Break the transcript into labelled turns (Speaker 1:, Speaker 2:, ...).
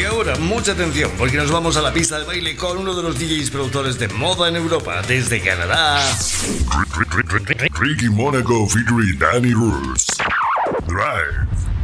Speaker 1: Y ahora, mucha atención, porque nos vamos a la pista de baile con uno de los DJs productores de moda en Europa, desde Canadá.
Speaker 2: Ricky Monaco featuring Danny Roots. Drive.